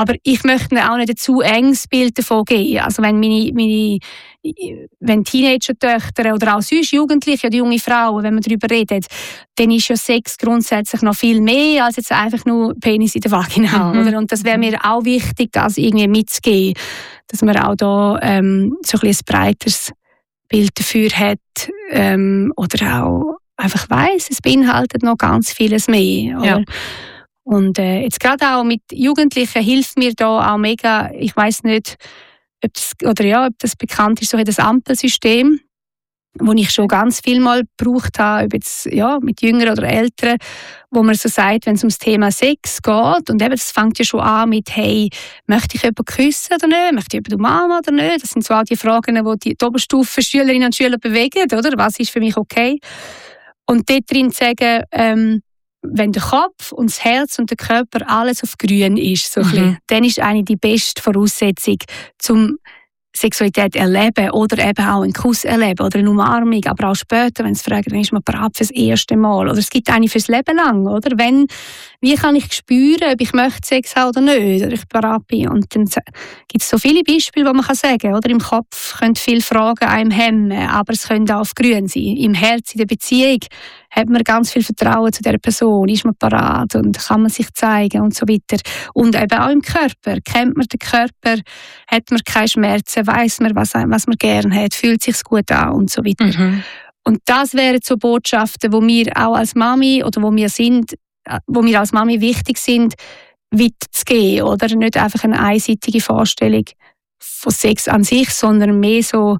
Aber ich möchte auch nicht ein zu enges Bild davon geben. Also wenn wenn Teenager-Töchter oder auch sonst Jugendliche oder junge Frauen, wenn man darüber redet, dann ist ja Sex grundsätzlich noch viel mehr als jetzt einfach nur Penis in der Vagina. Oder? Und das wäre mir auch wichtig, das irgendwie mitzugeben, dass man auch da so ein breiteres Bild dafür hat oder auch einfach weiss, es beinhaltet noch ganz vieles mehr. Oder? Ja. Und jetzt gerade auch mit Jugendlichen hilft mir da auch mega, ich weiss nicht, ob das bekannt ist, so das Ampelsystem, das ich schon ganz viel Mal gebraucht habe, ob jetzt, mit Jüngeren oder Älteren, wo man so sagt, wenn es ums Thema Sex geht, und eben, das fängt ja schon an mit, hey, möchte ich jemanden küssen oder nicht, möchte ich jemanden umarmen oder nicht, das sind so all die Fragen, die die Oberstufen-Schülerinnen und Schüler bewegen, oder, was ist für mich okay? Und dort drin zu sagen, wenn der Kopf und das Herz und der Körper alles auf grün ist, so dann ist eigentlich die beste Voraussetzung, zum Sexualität erleben oder eben auch einen Kuss erleben oder eine Umarmung, aber auch später, wenn sie fragen, ist man bereit fürs erste Mal, oder es gibt eigentlich fürs Leben lang, oder? Wie kann ich spüren, ob ich möchte Sex haben oder nicht, oder ich bereit bin? Und dann gibt es so viele Beispiele, die man sagen kann, oder? Im Kopf können viele Fragen einem hemmen, aber es können auch auf grün sein. Im Herz, in der Beziehung, hat man ganz viel Vertrauen zu dieser Person, ist man parat und kann man sich zeigen und so weiter. Und eben auch im Körper. Kennt man den Körper, hat man keine Schmerzen, weiss man, was man gerne hat, fühlt sich gut an und so weiter. Und das wären so Botschaften, wo mir auch als Mami oder wo mir als Mami wichtig sind, weiterzugeben. Oder nicht einfach eine einseitige Vorstellung von Sex an sich, sondern mehr so,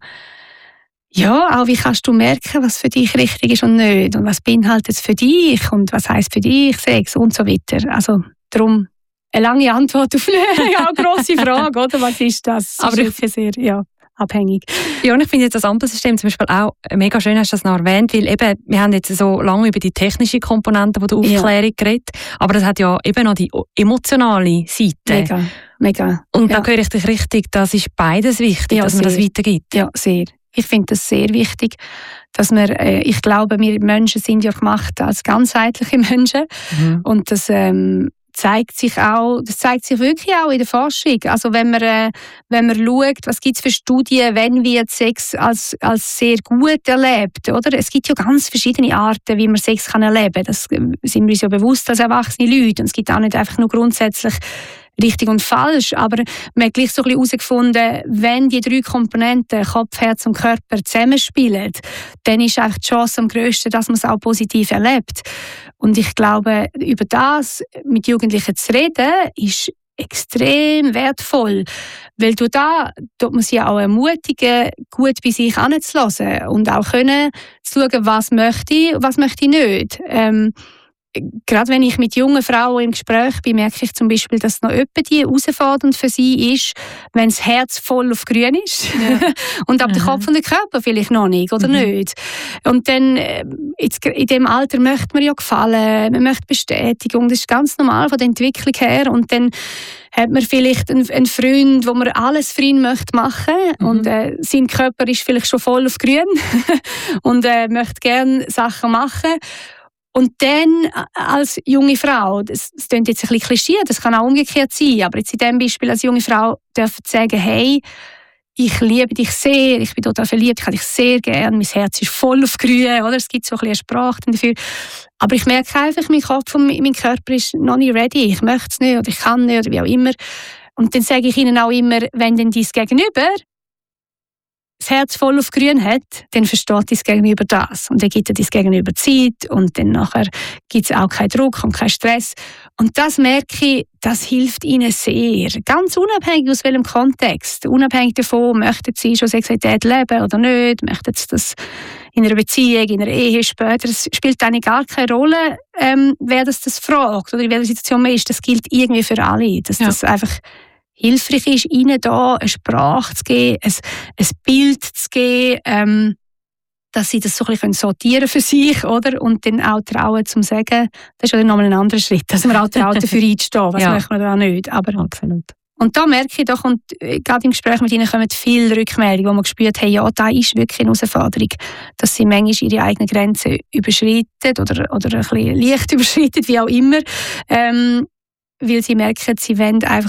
auch wie kannst du merken, was für dich richtig ist und nicht und was beinhaltet es für dich und was heisst für dich Sex und so weiter. Also darum eine lange Antwort auf eine auch grosse Frage, oder? Was ist das? Aber ist sehr abhängig. Ja, und ich finde jetzt das Ampelsystem zum Beispiel auch mega schön, hast du das noch erwähnt, weil eben, wir haben jetzt so lange über die technische Komponente der Aufklärung geredet, aber das hat ja eben noch die emotionale Seite. Mega. Und da höre ich dich richtig, das ist beides wichtig, dass man das weitergibt. Ja, sehr. Ich finde das sehr wichtig, dass ich glaube, wir Menschen sind ja gemacht als ganzheitliche Menschen und das zeigt sich wirklich auch in der Forschung. Also wenn man schaut, was gibt es für Studien, wenn wird Sex als sehr gut erlebt, oder? Es gibt ja ganz verschiedene Arten, wie man Sex kann erleben kann. Das sind wir uns ja bewusst als erwachsene Leute. Und es gibt auch nicht einfach nur grundsätzlich richtig und falsch, aber man hat gleich so ein bisschen herausgefunden, wenn die 3 Komponenten, Kopf, Herz und Körper, zusammenspielen, dann ist einfach die Chance am grössten, dass man es auch positiv erlebt. Und ich glaube, über das mit Jugendlichen zu reden, ist extrem wertvoll, weil tut man sie auch ermutigen, gut bei sich anzulassen und auch können zu schauen, was möchte ich nicht. Gerade wenn ich mit jungen Frauen im Gespräch bin, merke ich zum Beispiel, dass noch etwa die herausfordernd für sie ist, wenn das Herz voll auf grün ist und aber der Kopf und der Körper vielleicht noch nicht oder nicht. Und dann, jetzt in dem Alter möchte man ja gefallen, man möchte Bestätigung, das ist ganz normal von der Entwicklung her. Und dann hat man vielleicht einen Freund, wo man alles für ihn möchte machen und sein Körper ist vielleicht schon voll auf grün und möchte gerne Sachen machen. Und dann als junge Frau, das klingt jetzt ein bisschen Klischee, das kann auch umgekehrt sein, aber jetzt in diesem Beispiel als junge Frau dürfen sagen, hey, ich liebe dich sehr, ich bin total verliebt, ich habe dich sehr gern, mein Herz ist voll auf grün, oder? Es gibt so ein bisschen eine Sprache dafür. Aber ich merke einfach, mein Kopf und mein Körper ist noch nicht ready, ich möchte es nicht oder ich kann nicht oder wie auch immer. Und dann sage ich ihnen auch immer, wenn dann dein Gegenüber das Herz voll auf grün hat, dann versteht dein Gegenüber das. Und dann gibt er dein Gegenüber Zeit und dann nachher gibt es auch keinen Druck und keinen Stress. Und das merke ich, das hilft ihnen sehr. Ganz unabhängig aus welchem Kontext. Unabhängig davon, möchten sie schon Sexualität leben oder nicht, möchten sie das in einer Beziehung, in einer Ehe später. Es spielt eigentlich gar keine Rolle, wer das fragt oder in welcher Situation man ist. Das gilt irgendwie für alle. Dass das einfach hilfreich ist, ihnen da eine Sprache zu geben, ein Bild zu geben, dass sie das so ein bisschen sortieren für sich, oder? Und dann auch trauen, zu sagen, das ist ja dann nochmal ein anderer Schritt, dass man auch traut, dafür einzustehen, was möchte man da nicht. Aber absolut. Und da merke ich doch, und gerade im Gespräch mit ihnen kommen viele Rückmeldungen, wo man gespürt hat, ja, da ist wirklich eine Herausforderung, dass sie manchmal ihre eigenen Grenzen überschreiten oder ein bisschen leicht überschreiten, wie auch immer, weil sie merken, sie wollen einfach